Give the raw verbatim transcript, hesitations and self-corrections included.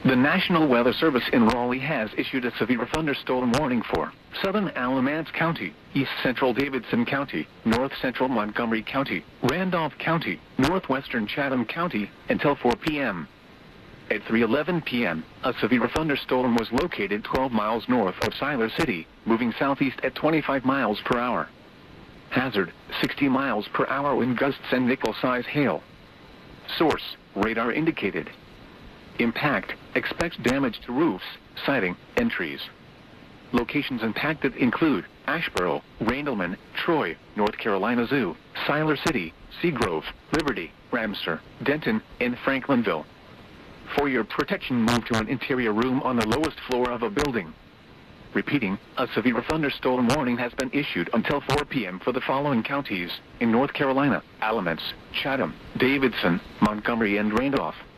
The National Weather Service in Raleigh has issued a severe thunderstorm warning for southern Alamance County, east central Davidson County, north central Montgomery County, Randolph County, northwestern Chatham County, until four p m At three eleven p m, a severe thunderstorm was located twelve miles north of Siler City, moving southeast at twenty-five miles per hour. Hazard, sixty miles per hour wind gusts and nickel-size hail. Source, radar indicated. Impact, expects damage to roofs, siding, and trees. Locations impacted include Asheboro, Randleman, Troy, North Carolina Zoo, Siler City, Seagrove, Liberty, Ramsar, Denton, and Franklinville. For your protection, move to an interior room on the lowest floor of a building. Repeating, a severe thunderstorm warning has been issued until four p m for the following counties in North Carolina: Alamance, Chatham, Davidson, Montgomery, and Randolph.